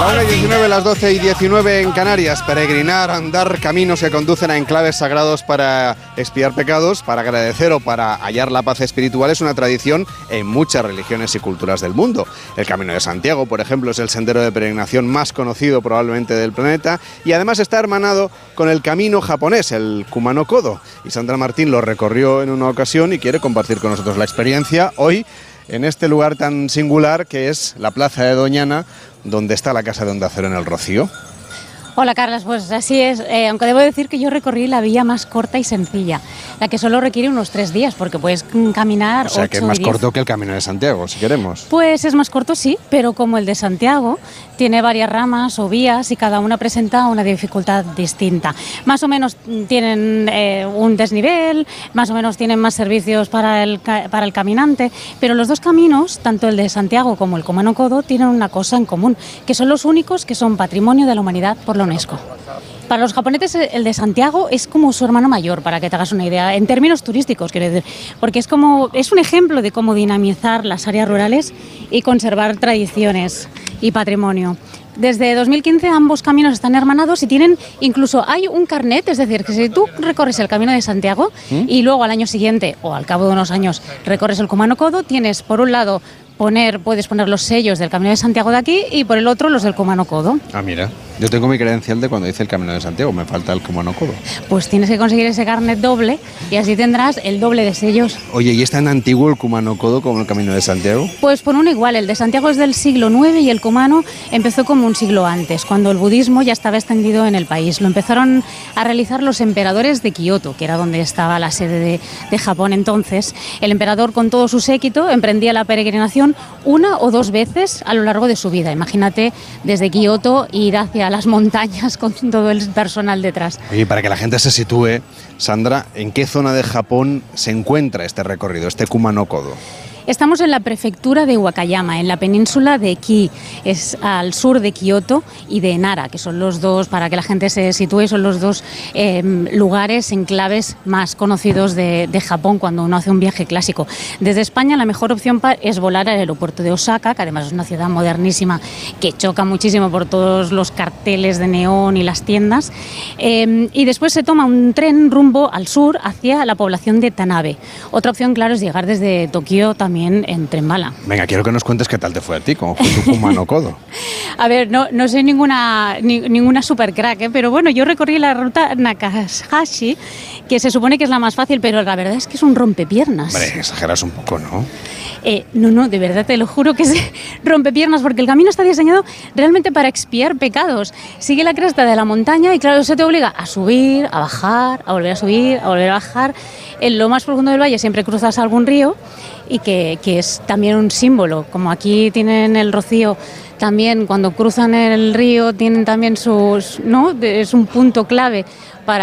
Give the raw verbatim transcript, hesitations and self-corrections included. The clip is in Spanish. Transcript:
una y diecinueve, las doce y diecinueve en Canarias. Peregrinar, andar caminos que conducen a enclaves sagrados para expiar pecados, para agradecer o para hallar la paz espiritual es una tradición en muchas religiones y culturas del mundo. El Camino de Santiago, por ejemplo, es el sendero de peregrinación más conocido probablemente del planeta y además está hermanado con el camino japonés, el Kumano Kodo. Y Sandra Martín lo recorrió en una ocasión y quiere compartir con nosotros la experiencia hoy en este lugar tan singular que es la Plaza de Doñana, donde está la Casa de Onda Cero en el Rocío. Hola Carlos, pues así es, eh, aunque debo decir que yo recorrí la vía más corta y sencilla, la que solo requiere unos tres días, porque puedes caminar ocho. O sea, que es más corto que el Camino de Santiago, si queremos. Pues es más corto, sí, pero como el de Santiago, tiene varias ramas o vías y cada una presenta una dificultad distinta. Más o menos tienen eh, un desnivel, más o menos tienen más servicios para el, para el caminante, pero los dos caminos, tanto el de Santiago como el Kumano Kodo, tienen una cosa en común, que son los únicos que son patrimonio de la humanidad por la UNESCO. Para los japoneses el de Santiago es como su hermano mayor, para que te hagas una idea, en términos turísticos, quiero decir, porque es como es un ejemplo de cómo dinamizar las áreas rurales y conservar tradiciones y patrimonio. Desde dos mil quince ambos caminos están hermanados y tienen, incluso hay un carnet, es decir, que si tú recorres el Camino de Santiago ¿Mm? y luego al año siguiente o al cabo de unos años recorres el Kumano Kodo, tienes por un lado poner, puedes poner los sellos del Camino de Santiago de aquí y por el otro los del Kumano Kodo. Ah, mira, yo tengo mi credencial de cuando hice el Camino de Santiago, me falta el Kumano Kodo. Pues tienes que conseguir ese carnet doble y así tendrás el doble de sellos. Oye, ¿y es tan antiguo el Kumano Kodo como el Camino de Santiago? Pues por uno igual, el de Santiago es del siglo nueve y el Kumano empezó como un siglo antes, cuando el budismo ya estaba extendido en el país. Lo empezaron a realizar los emperadores de Kioto, que era donde estaba la sede de, de Japón entonces. El emperador con todo su séquito emprendía la peregrinación una o dos veces a lo largo de su vida. Imagínate desde Kioto ir hacia las montañas con todo el personal detrás. Oye, para que la gente se sitúe, Sandra, ¿en qué zona de Japón se encuentra este recorrido, este Kumano Kodo? Estamos en la prefectura de Wakayama, en la península de Kii, es al sur de Kioto y de Nara, que son los dos, para que la gente se sitúe, son los dos eh, lugares, enclaves más conocidos de, de Japón cuando uno hace un viaje clásico. Desde España la mejor opción es volar al aeropuerto de Osaka, que además es una ciudad modernísima que choca muchísimo por todos los carteles de neón y las tiendas, eh, y después se toma un tren rumbo al sur hacia la población de Tanabe. Otra opción, claro, es llegar desde Tokio también en tren bala. Venga, quiero que nos cuentes qué tal te fue a ti, cómo fue tu Kumano Kodo. A ver, no, no soy ninguna, ni, ninguna super crack, ¿eh? Pero bueno, yo recorrí la ruta Nakahashi, que se supone que es la más fácil, pero la verdad es que es un rompepiernas. Hombre, exageras un poco, ¿no? Eh, no, no, de verdad te lo juro que es rompepiernas, porque el camino está diseñado realmente para expiar pecados. Sigue la cresta de la montaña y claro, eso te obliga a subir, a bajar, a volver a subir, a volver a bajar. En lo más profundo del valle siempre cruzas algún río y que, que es también un símbolo, como aquí tienen el Rocío, también cuando cruzan el río tienen también sus, ¿no? Es un punto clave